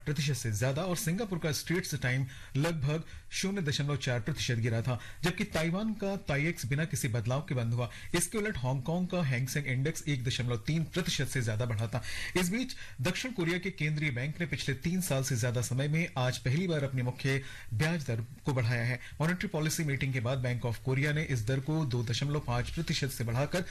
प्रतिशत से ज्यादा और सिंगापुर का स्ट्रेट्स टाइम लगभग 0.4% गिरा था, जबकि ताइवान का ताइएक्स बिना किसी बदलाव के बंद हुआ। इसके उलट हांगकांग का हैंगसेंग इंडेक्स 1.3% से ज्यादा बढ़ा था। इस बीच दक्षिण कोरिया के केंद्रीय बैंक ने पिछले 3 साल से ज्यादा समय में आज पहली बार अपनी मुख्य ब्याज दर को बढ़ाया है। मॉनेटरी पॉलिसी मीटिंग के बाद बैंक ऑफ कोरिया ने इस दर को 2.5% से बढ़ाकर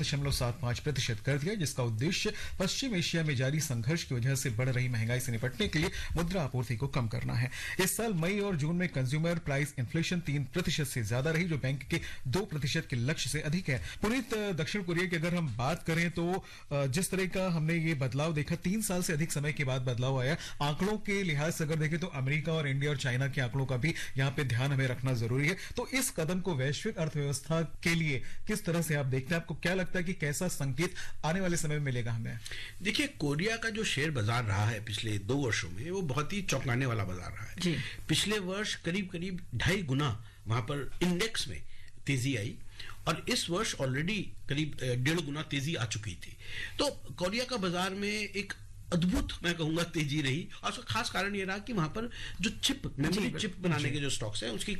2.75% कर दिया, जिसका उद्देश्य पश्चिम एशिया में जारी संघर्ष की वजह से बढ़ रही महंगाई से निपटने के लिए मुद्रा आपूर्ति को कम करना है। इस साल मई और जून में कंज्यूमर प्राइस इन्फ्लेशन 3% से ज्यादा रही, जो बैंक के 2% के लक्ष्य से अधिक है। पुनीत, दक्षिण कोरिया की अगर हम बात करें तो जिस तरह का हमने ये बदलाव देखा, 3 साल से अधिक समय के बाद बदलाव आया। आंकड़ों के लिहाज से अगर देखें तो अमेरिका और इंडिया और चाइना के आंकड़ों का भी यहाँ पे ध्यान हमें रखना जरूरी है। तो इस कदम को वैश्विक अर्थव्यवस्था के लिए किस तरह से आप देखते हैं? आपको क्या लगता है कि कैसा संकेत आने वाले समय में मिलेगा हमें? देखिए, कोरिया का जो शेयर बाजार रहा है पिछले 2 वर्षों में, वो बहुत ही चौंकाने वाला बाजार रहा है। पिछले वर्ष करीब 2.5 गुना वहां पर इंडेक्स में तेजी आई और इस वर्ष ऑलरेडी करीब 1.5 गुना तेजी आ चुकी थी। तो कोरिया का बाजार में एक अद्भुत, मैं कहूंगा, तेजी रही। और उसका खास कारण ये रहा कि वहां पर जो मेमोरी चिप बनाने के जो स्टॉक्स हैं, उसकी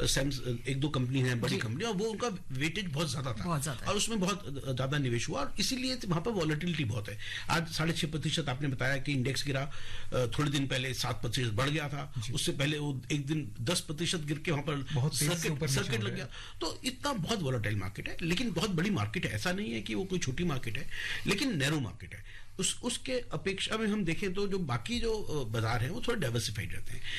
1-2 कंपनी है, बड़ी कंपनी, और वो उनका वेटेज बहुत ज्यादा था और उसमें बहुत ज्यादा निवेश हुआ और इसीलिए वहां पर वॉलेटिलिटी बहुत है। आज 6.5% आपने बताया कि इंडेक्स गिरा, थोड़े दिन पहले 7% बढ़ गया था, उससे पहले वो एक दिन 10% गिर के वहां पर सर्किट लग गया। तो इतना बहुत वॉलेटाइल मार्केट है, लेकिन बहुत बड़ी मार्केट है। ऐसा नहीं है कि वो कोई छोटी मार्केट है, लेकिन नैरो मार्केट है। उसके अपेक्षा में हम देखें तो जो बाकी जो बाजार हैं वो थोड़े डाइवर्सिफाइड रहते हैं,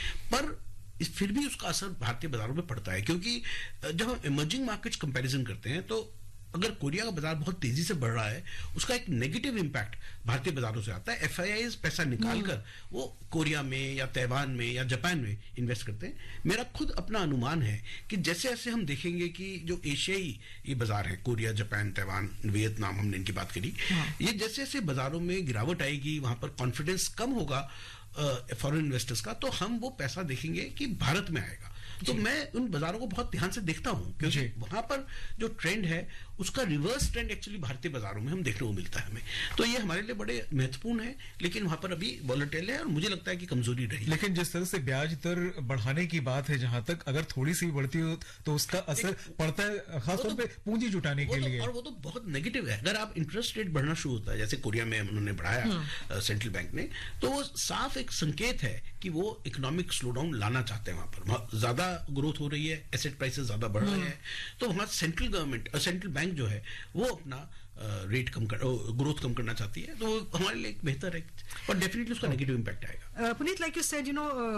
पर फिर भी उसका असर भारतीय बाजारों में पड़ता है, क्योंकि जब हम इमर्जिंग मार्केट्स कंपैरिजन करते हैं तो अगर कोरिया का बाजार बहुत तेजी से बढ़ रहा है, उसका एक नेगेटिव इंपैक्ट भारतीय बाजारों से आता है। एफआईआईज पैसा निकालकर वो कोरिया में या ताइवान में या जापान में इन्वेस्ट करते हैं। मेरा खुद अपना अनुमान है कि जैसे जैसे हम देखेंगे कि जो एशियाई ये बाजार है, कोरिया, जापान, ताइवान, वियतनाम, हमने इनकी बात करी, ये जैसे जैसे बाजारों में गिरावट आएगी, वहां पर कॉन्फिडेंस कम होगा फॉरेन इन्वेस्टर्स का, तो हम वो पैसा देखेंगे कि भारत में आएगा। तो मैं उन बाजारों को बहुत ध्यान से देखता हूं, क्योंकि वहां पर जो ट्रेंड है उसका रिवर्स ट्रेंड एक्चुअली भारतीय बाजारों में हम देखने को मिलता है हमें। तो ये हमारे लिए बड़े महत्वपूर्ण है, लेकिन वहां पर अभी वॉलेटाइल है और मुझे लगता है कि कमजोरी रही। लेकिन जिस तरह से ब्याज दर बढ़ाने की बात है, जहां तक अगर थोड़ी सी बढ़ती हो तो उसका असर पड़ता है, खासतौर पे पूंजी जुटाने के लिए। और वो तो बहुत नेगेटिव है। अगर आप इंटरेस्ट रेट बढ़ना शुरू होता है, जैसे कोरिया में उन्होंने बढ़ाया सेंट्रल बैंक ने, तो वो साफ एक संकेत है कि वो इकोनॉमिक स्लोडाउन लाना चाहते हैं। वहां पर ज्यादा ग्रोथ हो रही है, एसेट प्राइसेस ज्यादा बढ़ रहे हैं, तो वहां सेंट्रल बैंक जो है वो अपना रेट ग्रोथ कम करना चाहती है। तो हमारे लिए बेहतर है, और डेफिनेटली उसका नेगेटिव इंपैक्ट आएगा। Puneet, like you said,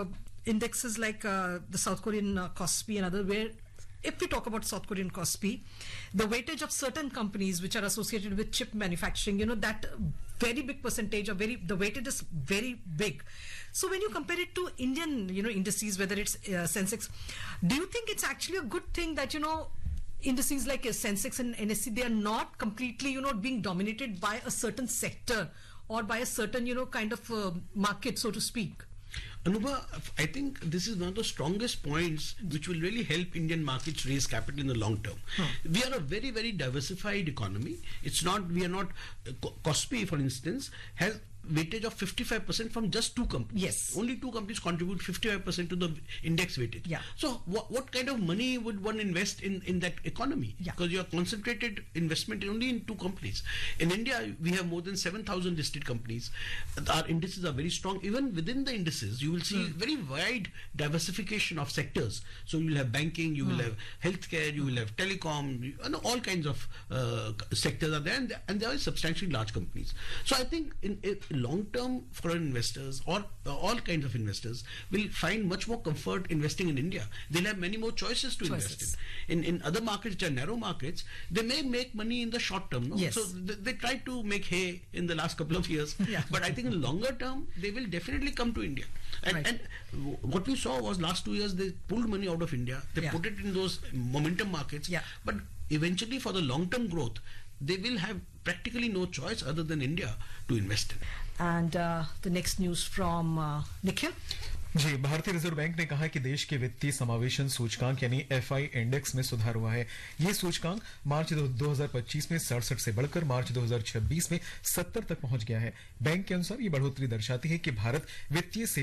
indexes like the South Korean KOSPI and other, where if we talk about South Korean KOSPI, the weightage of certain companies which are associated with chip manufacturing, that very big percentage of the weightage is very big. So when you compare it to Indian, indices, whether it's Sensex, do you think it's actually a good thing that, indices like Sensex and NSE, they are not completely, being dominated by a certain sector or by a certain, kind of market, so to speak? Anubha, I think this is one of the strongest points which will really help Indian markets raise capital in the long term. We are a very, very diversified economy. We are not, KOSPI, for instance, has weightage of 55% from just 2 companies. Yes. Only 2 companies contribute 55% to the index weightage. Yeah. So what kind of money would one invest in that economy? Yeah. Because you are concentrated investment only in 2 companies. In India, we have more than 7,000 listed companies. Our indices are very strong. Even within the indices, you will see very wide diversification of sectors. So you will have banking, you will have healthcare, you will have telecom, all kinds of sectors are there, and they are substantially large companies. So I think in long-term foreign investors or all kinds of investors will find much more comfort investing in India. They'll have many more choices to invest in. In other markets, which are narrow markets, they may make money in the short term. No? Yes. So they tried to make hay in the last couple of years. But I think in longer term, they will definitely come to India. And what we saw was last 2 years, they pulled money out of India. They put it in those momentum markets. But eventually, for the long-term growth, they will have practically no choice other than India to invest in. And the next news from Nikhil. जी, भारतीय reserve bank ने कहा है कि देश के वित्तीय समावेशन सूचकांक यानी एफआई इंडेक्स में सुधार हुआ है। ये सूचकांक मार्च 2025 में 67 से बढ़कर मार्च 2026 में 70 तक पहुंच गया है। बैंक के अनुसार ये बढ़ोतरी दर्शाती है कि भारत वित्तीय